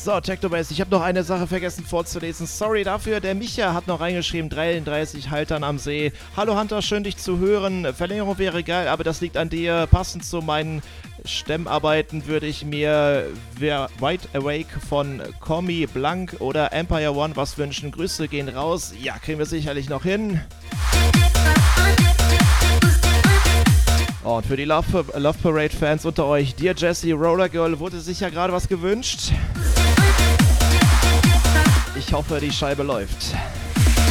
So, Technobase, ich habe noch eine Sache vergessen vorzulesen. Sorry dafür, der Micha hat noch reingeschrieben, 33 Haltern am See. Hallo Hunter, schön dich zu hören. Verlängerung wäre geil, aber das liegt an dir. Passend zu meinen Stemmarbeiten würde ich mir Wide Awake von Comi Blanc oder Empire One was wünschen. Grüße gehen raus. Ja, kriegen wir sicherlich noch hin. Und für die Love Parade Fans unter euch, Dear Jessie, Roller Girl, wurde sich ja gerade was gewünscht. Ich hoffe, die Scheibe läuft.